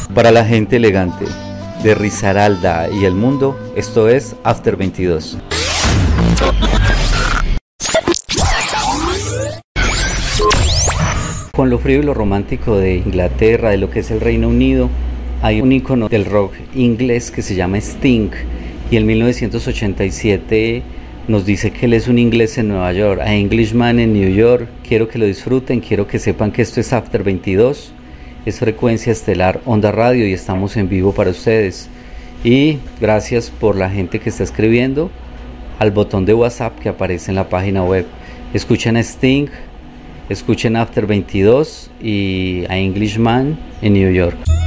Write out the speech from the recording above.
Para la gente elegante de Risaralda y el mundo, esto es After 22. Con lo frío y lo romántico de Inglaterra, de lo que es el Reino Unido, hay un ícono del rock inglés que se llama Sting, y en 1987 nos dice que él es un inglés en Nueva York, a Englishman en New York. Quiero que lo disfruten, quiero que sepan que esto es After 22, es frecuencia estelar Onda Radio y estamos en vivo para ustedes. Y gracias por la gente que está escribiendo al botón de WhatsApp que aparece en la página web. Escuchen a Sting, escuchen After 22 y a Englishman en New York.